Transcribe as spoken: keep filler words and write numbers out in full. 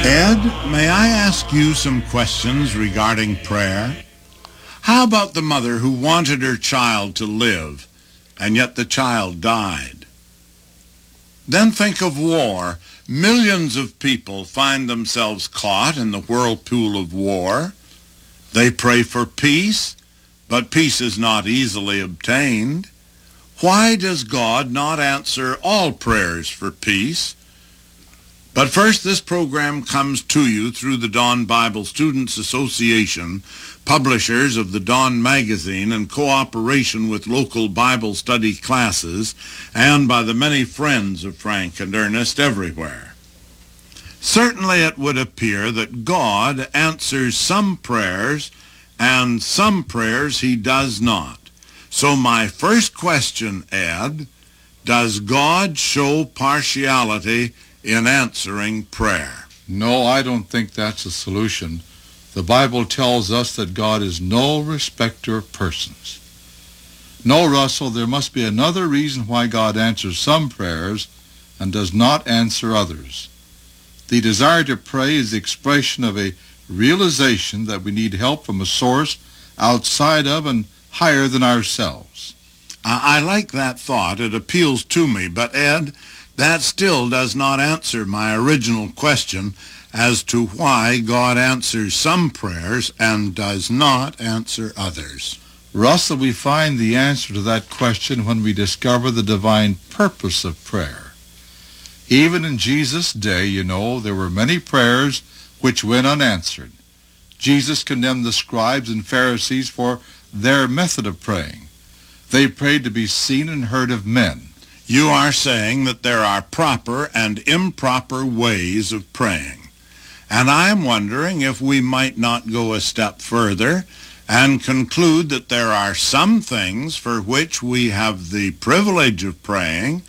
Ed, may I ask you some questions regarding prayer? How about the mother who wanted her child to live, and yet the child died? Then think of war. Millions of people find themselves caught in the whirlpool of war. They pray for peace, but peace is not easily obtained. Why does God not answer all prayers for peace? But first, this program comes to you through the Dawn Bible Students Association, publishers of the Dawn magazine, in cooperation with local Bible study classes, and by the many friends of Frank and Ernest everywhere. Certainly it would appear that God answers some prayers, and some prayers he does not. So my first question, Ed, does God show partiality in answering prayer? No, I don't think that's a solution. The Bible tells us that God is no respecter of persons. No, Russell, there must be another reason why God answers some prayers and does not answer others. The desire to pray is the expression of a realization that we need help from a source outside of and higher than ourselves. I, I like that thought. It appeals to me. But, Ed, that still does not answer my original question as to why God answers some prayers and does not answer others. Russell, we find the answer to that question when we discover the divine purpose of prayer. Even in Jesus' day, you know, there were many prayers which went unanswered. Jesus condemned the scribes and Pharisees for their method of praying. They prayed to be seen and heard of men. You are saying that there are proper and improper ways of praying. And I am wondering if we might not go a step further and conclude that there are some things for which we have the privilege of praying